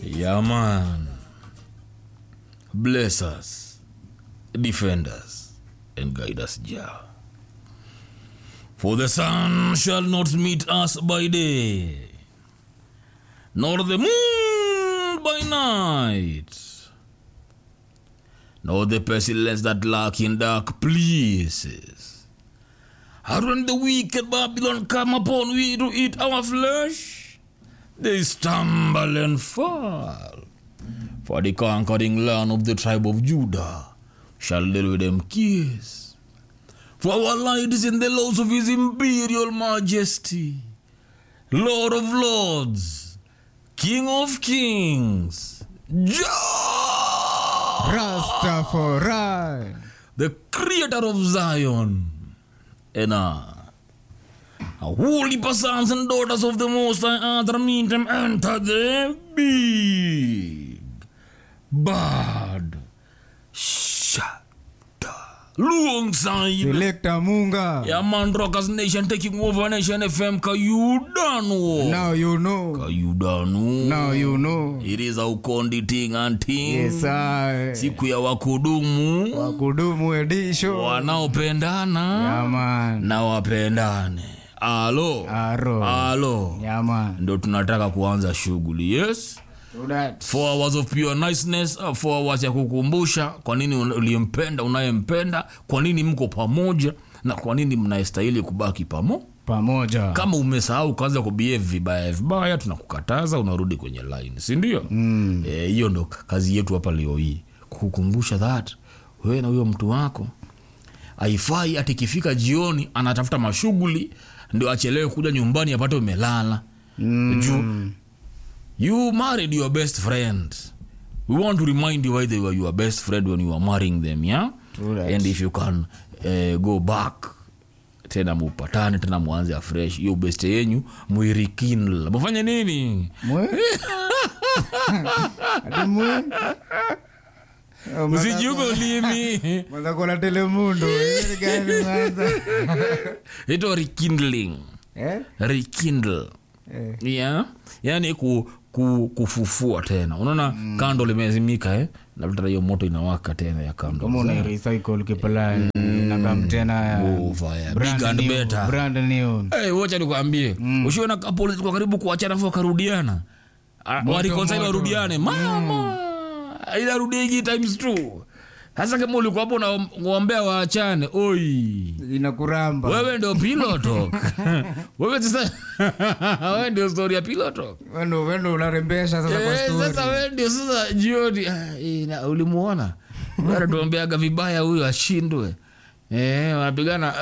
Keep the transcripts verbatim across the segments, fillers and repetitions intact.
Yeah, man. Bless us, defend us, and guide us, Jah. For the sun shall not meet us by day, nor the moon by night, nor the pestilence that lurk in dark places. And when the wicked Babylon come upon we to eat our flesh, they stumble and fall. For the conquering land of the tribe of Judah shall deal with them kiss. For our light is in the laws of his imperial majesty, Lord of lords, King of kings, Jah, Rastafari, the creator of Zion, and uh, holy sons and daughters of the Most High Enter meet them enter the big bad shada Luong Side. Selector Munga. Yeah, man, Rockers Nation taking over Nation F M. Kayudano. Now you know. Kayudano. Now you know. It is our kondi ting and ting. Yes, I. Siku ya wakudumu. Wakudumu edition. Wanaopendana. Yeah, man. Na wapendane. Alo. Aro. Alo. Yeah, man. Ndo tunataka kuanza shughuli. Yes. Do that. Four hours of pure niceness, uh, four hours ya kukumbusha kwa nini uliyempenda unayempenda, kwa nini mko pamoja na kwa nini mnastahili kubaki pamo pamoja. Kama umesahau kaanza kubehave vibaya vibaya, tunakukataza unarudi kwenye line, si ndio? Mm. Eh, hiyo ndo kazi yetu hapa leo hii, kukukumbusha that wewe na huyo mtu wako haifai ati kifika jioni anatafuta mashughuli ndio achelewe kuja nyumbani apate umelala. Mm. Ju, you married your best friend. We want to remind you why they were your best friend when you were marrying them, yeah? Right. And if you can uh, go back, tena mupatane, tena muanze afresh. Yo best yenyu, muirikindle. Mufanye nini? Mwe? Ati mwe? Usijugo limi. Mwaza kola telemundo. Hili gani mwaza? Ito rekindling. Eh? Rekindle. Eh. Yeah? Yani ku, ku, kufufua tena. Unaona mm. kando limezimika eh? Na vita hiyo moto inawaka tena ya kando. Kama una recycle kipala mm. inakam tena oh, big and new, better. Brand new. Eh, hey, wacha nikwambie. Mm. Ushiona couple ziko karibu kuachana afu karudiana. Walikosa warudiane. Mama. Mm. Ila rudigi times two. Hasa kama ulikuwa hapo na ngoombea waachane, oi. Inakuramba. Wewe ndio piloto. Wewe sasa wewe ndio story ya piloto. Wewe ndio wewe ndio unarembesha sasa kwa story. Sasa wewe ndio sasa jioni na ulimuona. Bado tuombeaga vibaya huyo ashindwe. Eh, wanapigana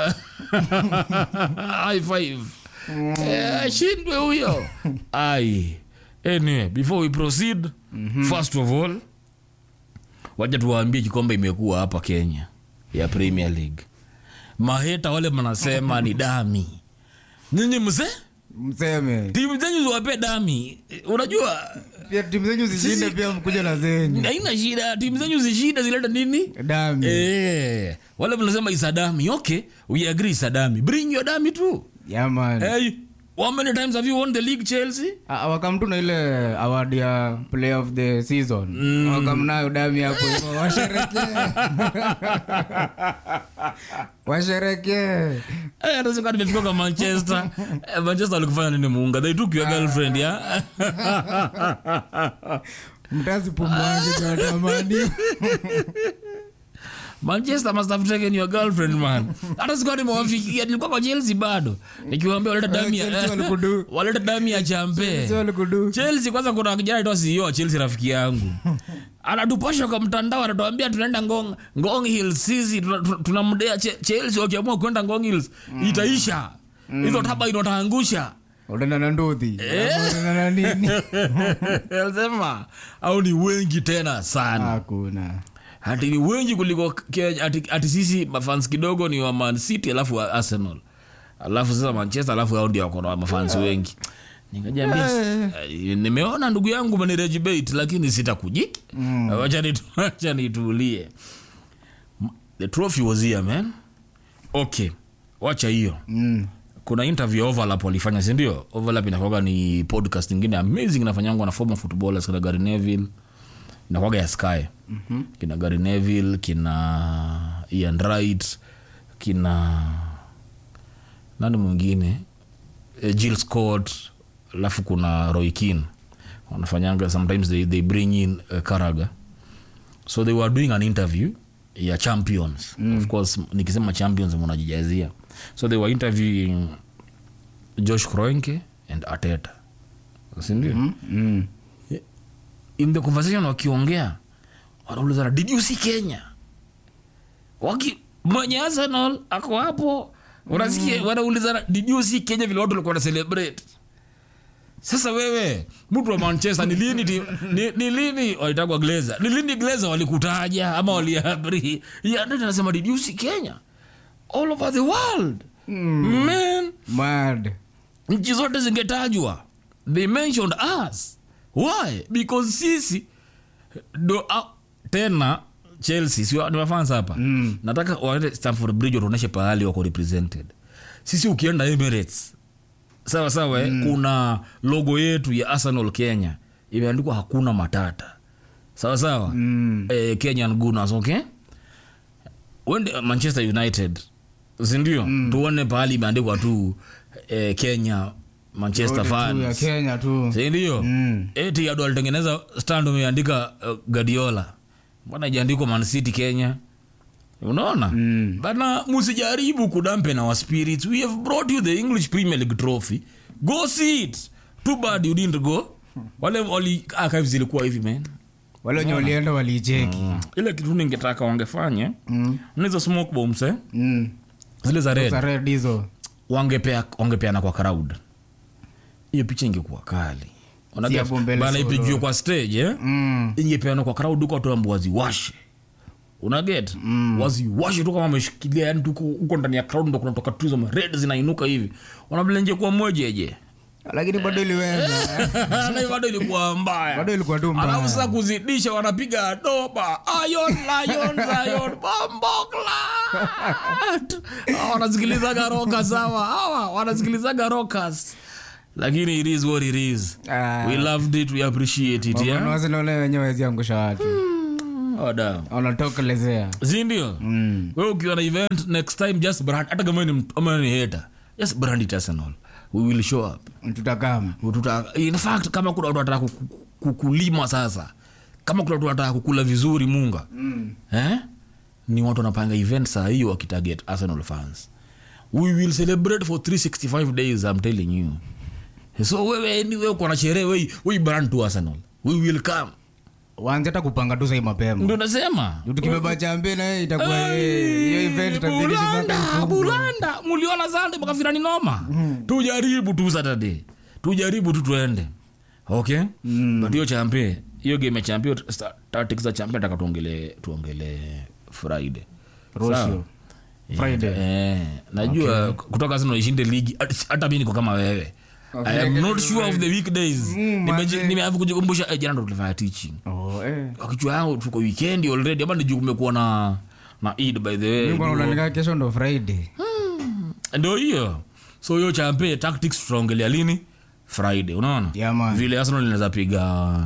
high five. Eh, ashindwe huyo. Ai. Anyway, before we proceed, mm-hmm. first of all, wacha tuwaambie kikombe imekuwa hapa Kenya ya Premier League. Maheta wale mnasema ni dami. Nini mse? Mseme. Timu zenyu ziwape dami. Unajua pia timu zenyu zishinde pia mkuja na zenyu. Haina shida, timu zenyu zishinde zileta nini? Dami. Eh, wale mnasema isadami. Okay, we agree isadami. Bring your dami too. Yeah, man. Hey, how many times have you won the league, Chelsea? Wakamtu na ile award ya player of the season. Mm. Wakamnayo dami hapo hivyo washerehekee. Washerehekee. Eh, hata sika nimefika kwa Manchester. Eh, Manchester walikufanya nini Muunga? They took your girlfriend, yeah? Mtazi pumwangi kwa tamani. Manchester must have taken your girlfriend, man. Hata sikuwa nimewafikia, nilikuwa kwa Chelsea bado. Nikiwaambia waleta damu ya waleta damu ya champe. Chelsea kwanza kuna kijana aitwa C E O Chelsea rafiki yangu. Anatupasha kwa mtandao anatuambia tunaenda Ngong Ngong Hills sisi tunamdea Chelsea wakiamua kwenda Ngong Hills itaisha. Hizo taba inotaangusha. Unaenda na ndothi. Unaenda na nini? Alisema au ni wengi tena sana. Hakuna. Hati ni wengi kuliko ati, ati sisi mafans kidogo ni wa Man City alafu wa Arsenal. Alafu sasa Manchester alafu hao ndio wako na mafans wengi. Nikajiambia hey. Nimeona ndugu yangu mani rejibate lakini sitakuji. Mm. Wacha nitu, wacha nitulie. The trophy was here, man. Okay. Wacha hiyo. Mm. kuna interview overlap walifanya, si ndio? Overlap inakuwa ni podcast nyingine amazing inafanyangwa na former footballers kina Gary Neville, inakuwa ya Sky. Mhm. Kina Gary Neville, kina Ian Wright, kina nani mwingine? E, Jill Scott, alafu kuna Roy Keane. Wanafanyanga sometimes they they bring in uh, Karaga. So they were doing an interview ya champions. Mm. Of course nikisema champions mnajijazia. So they were interviewing Josh Kroenke and Arteta. Sindio? Mm. Mm. In the conversation wakiongea wanauliza, did you see Kenya? Waki mwenye Arsenal ako hapo. Unasikia mm. wanauliza, did you see Kenya vile watu walikuwa na celebrate? Sasa wewe mtu wa Manchester ni lini ni, ni lini waitagwa Glazer? Ni lini Glazer walikutaja ama waliabri? Ya ndio nasema, did you see Kenya? All over the world. Mm. Man, mad. Nchi zote zingetajwa. They mentioned us. Why? Because sisi do uh, tena Chelsea sio ni wafans hapa. Mm. Nataka waende Stamford Bridge watuoneshe pahali wako represented. Sisi ukienda Emirates sawa sawa, mm. kuna logo yetu ya Arsenal Kenya imeandikwa hakuna matata. Sawa sawa? Mm. Eh, Kenyan Gunners, okay? Wende Manchester United, sindio? Mm. Tuone pahali imeandikwa tu eh, Kenya Manchester fans. Ya Kenya tu. Sindio? Mm. Eti ya dual tengeneza stand umeandika uh, Guardiola. Mbona ijaandikwa Man City Kenya? Unaona? Mm. Bana musijaribu kudampe na wa spirits. We have brought you the English Premier League trophy. Go see it. Too bad you didn't go. Wale wali archives ilikuwa hivi man. Wale wenye walienda walicheki. Mm. Ile kitu ningetaka wangefanya. Mm. Nizo smoke bombs eh? Mm. Zile za red. Za red hizo. Wangepea wangepeana kwa crowd. Hiyo picha ingekuwa kali. Unaona bana ipigiwe kwa stage eh? Mm. Ingepeana kwa crowd huko watu ambao waziwashe. Una get? Mm. Waziwashe tu kama wameshikilia, yani tuko huko ndani ya crowd ndo kunatoka tuzo ma red zinainuka hivi. Wanablenje kwa mojeje. Lakini bado iliweza. Na bado ilikuwa mbaya. Bado ilikuwa tu mbaya. Alafu sasa kuzidisha wanapiga doba. Iron Lion Zion Bombokla. Wanasikiliza garoka sawa. Hawa wanasikiliza rockers. Lakini it is what it is. Ah. We loved it, we appreciate it, yeah. Wanawazi naona wenyewe wezi angusha watu. Hmm. Oda. Wanatokelezea. Zindio? Mm. Wewe ukiwa na event next time just brand, hata kama ni ama ni hater. Just brand it Arsenal. We will show up. Tutakam. Tutaka. In fact kama kuna watu wanataka kukulima sasa. Kama kuna watu wanataka kukula vizuri munga. Mm. Eh? Ni watu wanapanga event saa hiyo wakitarget Arsenal fans. We will celebrate for three sixty-five days, I'm telling you. So wewe ni wewe kwa sherehe wewe we brand to Arsenal. We will come. Waanze hata kupanga tu sasa mapema. Ndio nasema. Tukibeba champion na yeye itakuwa hiyo event itabidi sasa. Bulanda, muliona Sunday makafira ni noma. Mm. Tujaribu tu Saturday. Tujaribu tu tuende. Okay? Mm. But hiyo champion, hiyo game ya champion tactics za champion takatuongele tuongele Friday. Rosio. Friday. Eh, najua okay. Kutoka Arsenal ishinde ligi hata mimi niko kama wewe. Okay. I am not sure of the weekdays. Nimeanza kujikumbusha jana ndo tulifanya teaching. Oh eh. Akichwa yangu tuko weekend already. Hapa ndio kumekuwa na na Eid by the way. Mimi bwana unanika kesho ndo Friday. Hmm. Ndio hiyo. So hiyo champe tactics tunaongelea lini? Friday, unaona? Yeah, vile Arsenal inaweza piga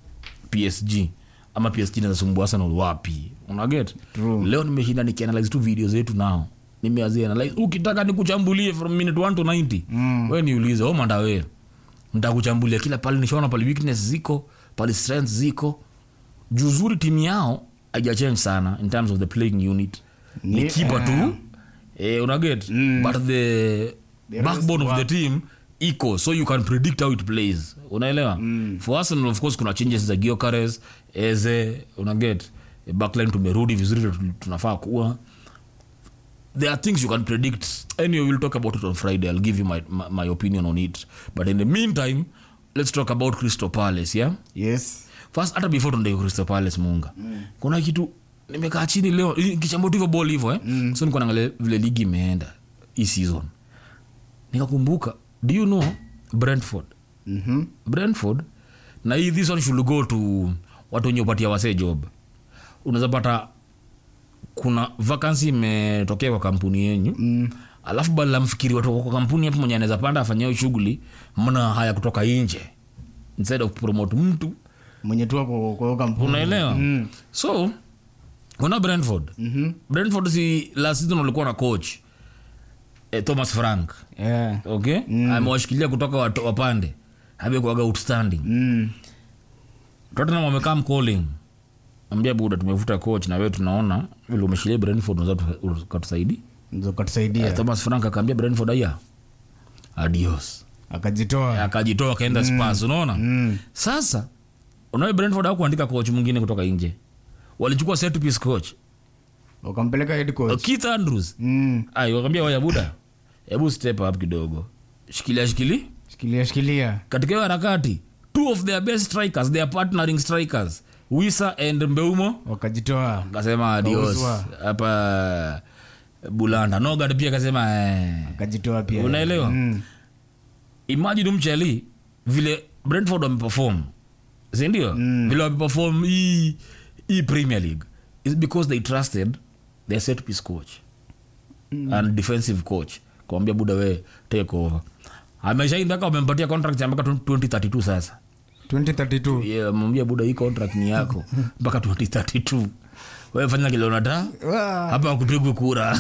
P S G ama P S G inaweza sumbua Arsenal wapi? Una get? True. Leo nimeshinda nikianalyze tu videos zetu nao. Nimeazia analyze. Ukitaka nikuchambulie from minute one to ninety. Mm. Wewe niulize, "Oh manda wewe. Nitakuchambulia kila pale nishaona pale weakness ziko, pale strengths ziko." Juzuri timu yao haija change sana in terms of the playing unit. Ni yeah. Keeper tu. Eh, una get? Mm. But the, the backbone of the team iko, so you can predict how it plays. Unaelewa? Mm. For Arsenal of course kuna changes za Gyökeres, Eze, una get? Backline tumerudi vizuri tunafaa kuwa. There are things you can predict. Anyway, we'll talk about it on Friday. I'll give you my, my, my opinion on it. But in the meantime, let's talk about Crystal Palace, yeah? Yes. First, hata before tunde Crystal Palace munga. Mm. Kuna kitu, nimekaa chini leo, kichambo tu hivyo ball hivyo, eh? Mm. So niko naangalia vile ligi imeenda hii season. Nikakumbuka, do you know Brentford? Mhm. Brentford, na hii this one should go to watu wenye upatia wase job. Unaweza pata kuna vacancy imetokea kwa kampuni yenu. Mm. alafu bala mfikiri watu kwa kampuni hapo mwenye anaweza panda afanyao shughuli mna haya kutoka nje instead of promote mtu mwenye tu kwa kwa kampuni unaelewa. mm. So kuna Brentford. Mhm. Brentford si last season walikuwa na coach eh, Thomas Frank. Yeah. Okay? Mm. Amewashikilia kutoka watu wapande. Habe kuaga outstanding. Mm. Tottenham wamekaa calling. Ambia buda tumefuta coach na wewe tunaona vile umeshikilia Brentford unaweza kutusaidia. Ndio katusaidia. Uh, Thomas Frank akaambia Brentford aya. Adios. Akajitoa. Akajitoa kaenda mm. Spurs unaona? Mm. Sasa unawe Brentford hakuandika coach mwingine kutoka nje. Walichukua set piece coach. Wakampeleka head coach. Keith Andrews. Mm. Ai wakamwambia waya buda. Hebu step up kidogo. Shikilia shikili. Shikilia shikilia. Katika hiyo harakati, two of their best strikers, their partnering strikers, Wisa and Mbeumo, wakajitoa. Kasema adios. Hapa Bulanda. Nogard pia kasema eh. Akajitoa pia. Unaelewa? Mm. Imagine mcheli vile Brentford wameperform. Si ndio? Mm. Vile wameperform hii hii Premier League is because they trusted their set piece coach. Mm. And defensive coach. Kwambia buda we take over. Ameshainda mpaka wamempatia contract ya mpaka twenty thirty-two sasa. twenty thirty-two. Yeah, mwambia buda hii contract ni yako mpaka twenty thirty-two. Wewe fanya kile unataka. Hapa kupigwa kura.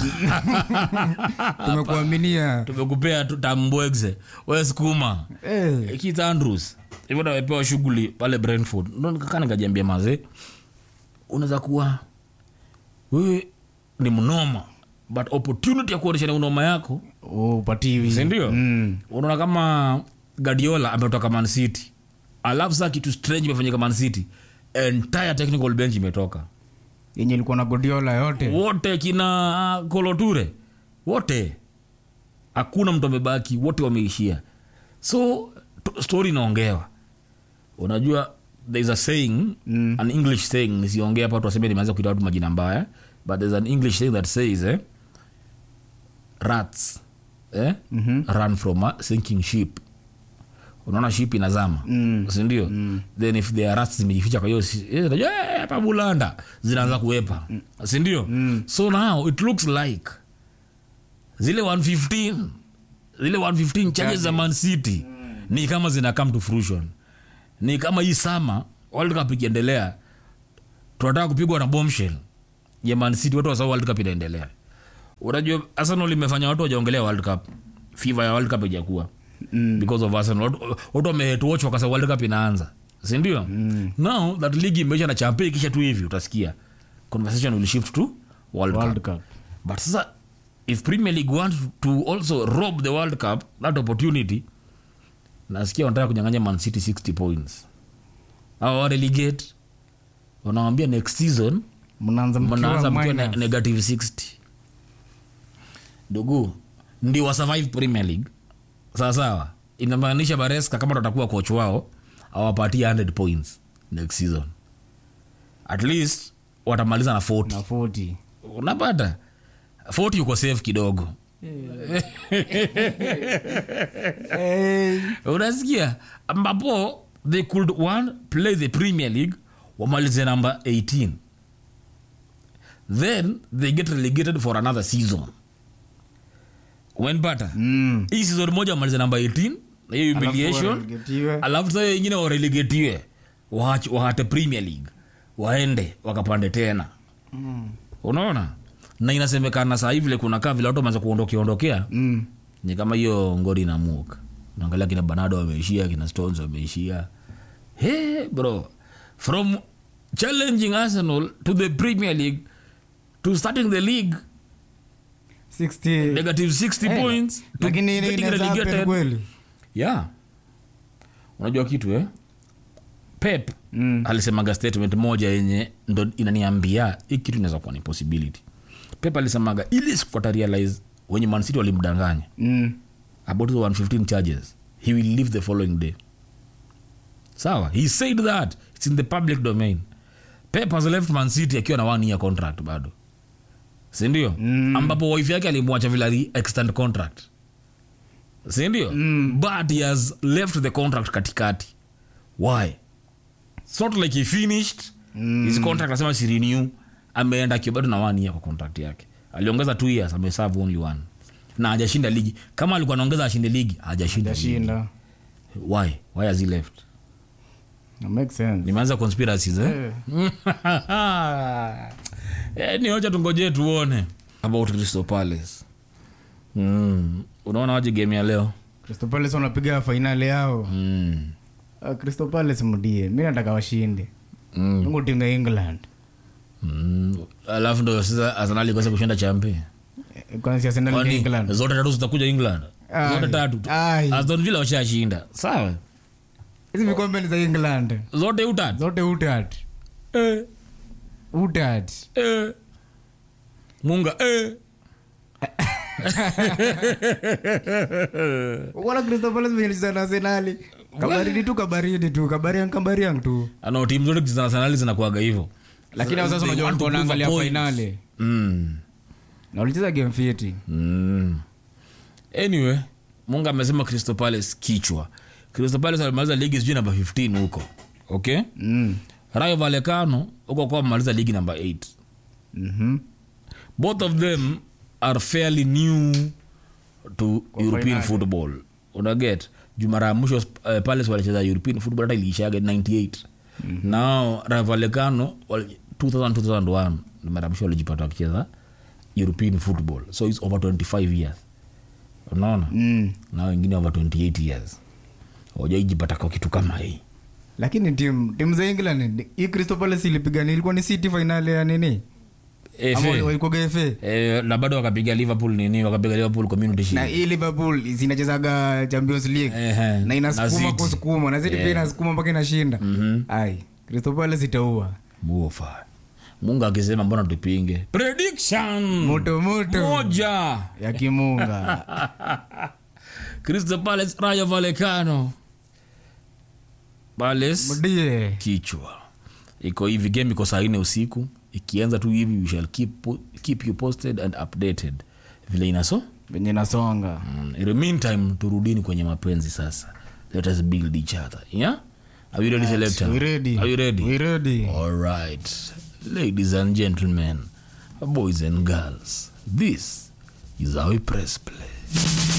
Tumekuaminia. Tumekupea tutambwegze. Wewe sukuma. Eh, Keith Andrews. Hivyo ndio wamepewa shughuli pale Brentford. Ndio nikakana nikajiambia mazee. Unaweza kuwa wewe ni mnoma but opportunity ya kuonesha unoma yako oh patiwi. Si ndio? Mm. Unaona kama Guardiola ametoka Man City. Alafu sasa kitu strange imefanyika Man City. Entire technical bench imetoka. Yenye ilikuwa na Guardiola yote. Wote kina Koloture. Wote. Hakuna mtu amebaki, wote wameishia. So t- story inaongewa. Unajua there is a saying, mm. an English saying, nisiongea hapa watu waseme nimeanza kuita watu majina mbaya, but there's an English saying that says eh rats eh mm-hmm. run from a sinking ship. Unaona ship inazama. Mm. Si ndio? Mm. Then if there are rats zimejificha kwa hiyo eh hapa Bulanda zinaanza kuepa. Mm. Si ndio? Mm. So now it looks like zile one fifteen zile one fifteen charges za Man City mm. ni kama zina come to fruition. Ni kama hii sama World Cup ikiendelea tunataka kupigwa na bombshell ya Man City, watu wasahau World Cup inaendelea. Unajua Arsenal imefanya watu wajaongelea World Cup. Fever ya World Cup ijakuwa. Mm. Because of Arsenal. Watu wame watch wakasa World Cup inaanza. Si ndio? Mm. Now that league imeisha na champion kisha tu hivi utasikia conversation will shift to World, World Cup. Cup. But sasa if Premier League want to also rob the World Cup that opportunity, nasikia wanataka kunyang'anya Man City sixty points. Au relegate. Wanawaambia next season mnaanza mkiwa mkiwa ne- negative sixty. Dogo ndio wa survive Premier League. Sawa sawa. Inamaanisha Maresca kama tatakuwa coach wao awapatie one hundred points next season. At least watamaliza na forty. Na forty. Unapata forty uko safe kidogo. Hey. Unasikia ambapo they could one play the Premier League wamalize number eighteen, then they get relegated for another season. When bata mm. hii season moja wamalize number eighteen na hiyo humiliation, alafu sasa wengine warelegatiwe waache waate Premier League waende wakapande tena. Mm. Unaona? Na inasemekana sasa hivi vile kuna kaa vile watu wameanza kuondokea ondokea. Mm. Ni kama hiyo ngori na muka. Unaangalia kina Bernardo wameishia, kina Stones wameishia. Hey bro, from challenging Arsenal to the Premier League to starting the league sixty negative sixty hey, points lakini ile inaweza kweli. Yeah. Unajua kitu eh? Pep mm. alisema statement moja yenye ndo inaniambia hiki kitu inaweza kuwa ni possibility. Pep alisemaga ili sikuta realize when Man City walimdanganya mm. about the one fifteen charges, he will leave the following day. Sawa, he said that it's in the public domain. Pep has left Man City akiwa na one year contract bado. Si ndio? Mm. Ambapo wife yake alimwacha vile ali extend contract. Si ndio? Mm. But he has left the contract katikati. Why? It's not like he finished mm. his contract, nasema si renew, ameenda kibado na one year kwa contract yake. Aliongeza two years, ameserve only one. na hajashinda ligi. Kama alikuwa anaongeza ashinde ligi, hajashinda. Hajashinda. Why? Why has he left? It makes sense. Nimeanza conspiracies eh? Eh, ni hoja tungoje tuone about Crystal Palace. Mm. Unaona waje game ya leo? Crystal Palace wanapiga finali yao. Mm. Uh, Crystal Palace mdie. Mimi nataka washinde. Mm. Mungu timu ya England. Mm. Alafu ndo sasa Arsenal ikosa kushinda champion. Kwa nini Arsenal ni England? Zote tatu zitakuja England. Ai. Zote tatu. Ai. Aston Villa washashinda. Sawa. Hizi vikombe ni za England. Zote utatu. Zote utatu. Eh. Utatu. Eh. Munga eh. Wala Crystal Palace mwenye na Arsenal. Kabaridi tu kabaridi tu kabariang kabariang tu. Ana timu zote za Arsenal zinakuaga hivyo. Lakini sasa unajua walikuwa wanaangalia finali. Mm. Na walicheza game fiti. Mm. Anyway, Munga amesema Crystal Palace kichwa. Crystal Palace alimaliza ligi sijui namba fifteen huko. Okay? Mm. Rayo Vallecano huko kwa maliza ligi namba eight. Mhm. Both of them are fairly new to kwa European finale. Football. Una get? Jumara mwisho uh, Palace walicheza European football hata ilishaga ninety-eight. Mm-hmm. Now Rayo Vallecano two thousand two thousand one mara mwisho walijipata wakicheza European football. So it's over twenty-five years. Unaona? Mm. Na wengine over twenty-eight years. Hawajajipata kwa kitu kama hii. Lakini timu timu za England hii Crystal Palace ilipigana ilikuwa ni City finali ya nini? Ama walikuwa F A. Eh, na bado wakapiga Liverpool nini? Wakapiga Liverpool Community Shield. Na hii Liverpool zinachezaga Champions League. Eh, na inasukuma kwa sukuma na City pia inasukuma mpaka inashinda. Mhm. Ai, Crystal Palace itaua. Muofa. Mungu akisema mbona tupinge? Prediction. Moto moto. Moja ya kimunga. Crystal Palace Rayo Vallecano. Palace Mdie kichwa. Iko hivi game iko saa nne usiku. Ikianza tu hivi we shall keep keep you posted and updated. Vile inaso? Venye nasonga. Mm. In the meantime turudini kwenye mapenzi sasa. Let us build each other. Yeah? Are you ready, yes, selector? We ready. Are you ready? We ready. All right. Ladies and gentlemen, boys and girls, this is how we press play.